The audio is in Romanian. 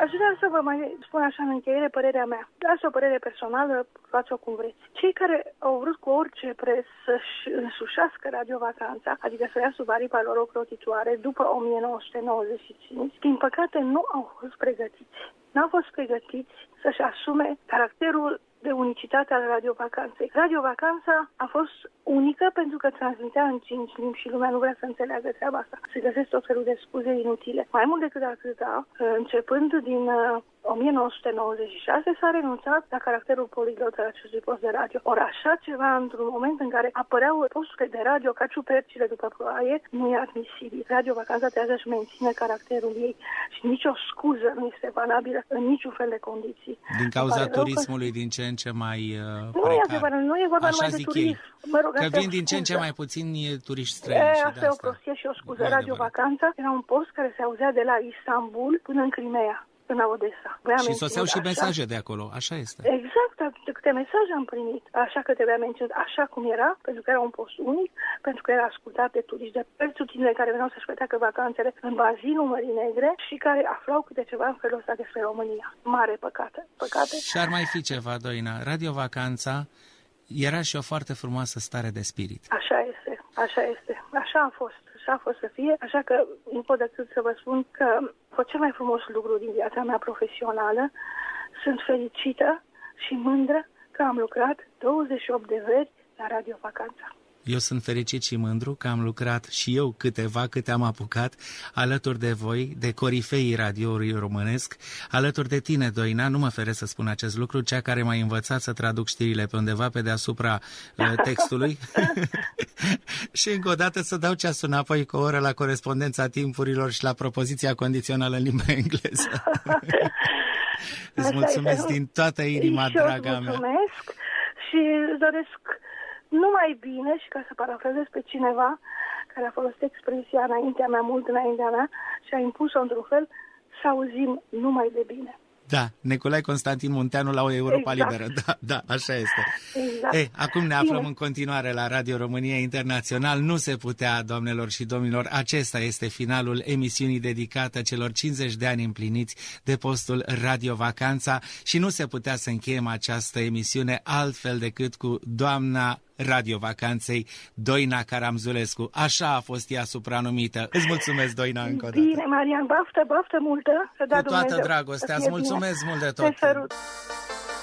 Aș vrea să vă mai spun așa în încheiere părerea mea. Dați o părere personală, luați-o cum vreți. Cei care au vrut cu orice preț să-și însușească radiovacanța, adică să ia sub aripa lor ocrotitoare după 1995, din păcate nu au fost pregătiți. N-au fost pregătiți să-și asume caracterul de unicitate al radiovacanței. Radiovacanța a fost unică pentru că transmitea în 5 limbi și lumea nu vrea să înțeleagă treaba asta. Se găsesc tot felul de scuze inutile. Mai mult decât atâta, începând din 1996 s-a renunțat la caracterul poliglot al acestui post de radio. Ori așa ceva, într-un moment în care apăreau posturile de radio ca ciupercile după ploaie, nu e admisibil. Radiovacanța trebuie să-și mențină caracterul ei și nicio scuză nu este valabilă în niciun fel de condiții. Din cauza turismului din ce în ce mai precar. Nu e adevărat, nu e vorba numai de turism. Că vin din ce în ce mai puțini turiști străini. Asta e o prostie și o scuză. Radiovacanța era un post care se auzea de la Istanbul până în Crimea, în Odessa. Și soseau și mesaje de acolo, așa este. Exact, de câte mesaje am primit. Așa că trebuia menționat așa cum era, pentru că era un post unic, pentru că era ascultat de turiști de perțutinile care veneau să-și petreacă vacanțele în bazinul Mării Negre și care aflau câte ceva în felul ăsta despre România. Mare păcate. Și ar mai fi ceva, Doina. Radiovacanța era și o foarte frumoasă stare de spirit. Așa este, așa este. Așa a fost. Așa a fost să fie, așa că nu pot decât să vă spun că a fost cel mai frumos lucru din viața mea profesională. Sunt fericită și mândră că am lucrat 28 de veri la Radiovacanța. Eu sunt fericit și mândru că am lucrat și eu câte am apucat alături de voi, de corifeii radioului românesc, alături de tine, Doina, nu mă feresc să spun acest lucru, cea care m-a învățat să traduc știrile pe undeva pe deasupra textului și încă o dată să dau ceasul înapoi cu o oră la corespondența timpurilor și la propoziția condițională în limba engleză. Îți mulțumesc din toată inima, draga mea. Mulțumesc și îți doresc numai bine și ca să parafrazez pe cineva care a folosit expresia înaintea mea, mult înaintea mea și a impus-o într-un fel, să auzim numai de bine. Da, Nicolae Constantin Munteanu la o Europa Liberă. Da, așa este. Exact. Acum ne aflăm în continuare la Radio România Internațional. Nu se putea, doamnelor și domnilor, acesta este finalul emisiunii dedicată celor 50 de ani împliniți de postul Radiovacanța și nu se putea să încheiem această emisiune altfel decât cu doamna Radiovacanței, Doina Caramzulescu. Așa a fost ea supranumită. Îți mulțumesc, Doina, încă o dată. Bine, Marian, baftă multă. Cu toată dragostea, îți mulțumesc mult de tot. Te sărut.